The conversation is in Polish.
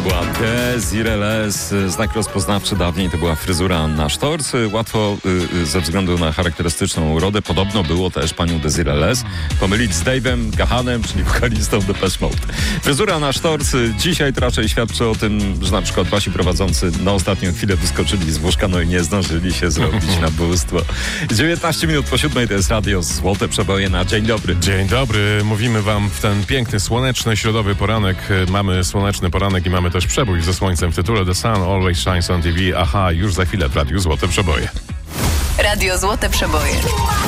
była Desiree Les, znak rozpoznawczy dawniej to była fryzura na sztorc. Łatwo ze względu na charakterystyczną urodę, podobno było też panią Desiree Les pomylić z Dave'em Gahanem, czyli wokalistą Depeche Mode. Fryzura na sztorc dzisiaj to raczej świadczy o tym, że na przykład wasi prowadzący na ostatnią chwilę wyskoczyli z łóżka, no i nie zdążyli się zrobić na bóstwo. 19 minut po 7 to jest radio Złote Przeboje na Dzień Dobry. Dzień dobry, mówimy wam w ten piękny, słoneczny, środowy poranek. Mamy słoneczny poranek i mamy też przebój ze słońcem w tytule The Sun Always Shines on TV. Aha, już za chwilę w radiu Złote Przeboje. Radio Złote Przeboje.